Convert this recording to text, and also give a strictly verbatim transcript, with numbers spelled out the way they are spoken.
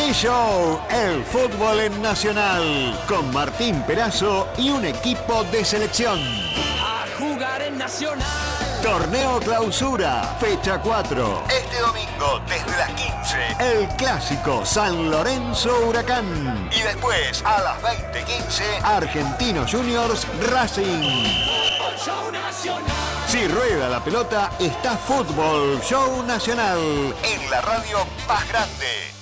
Show, el fútbol en Nacional, con Martín Perazo y un equipo de selección. A jugar en Nacional. Torneo Clausura, fecha cuatro. Este domingo, desde las quince, el clásico San Lorenzo Huracán. Y después, a las veinte quince, Argentinos Juniors Racing. Fútbol Show Nacional. Si rueda la pelota, está Fútbol Show Nacional en la radio más grande.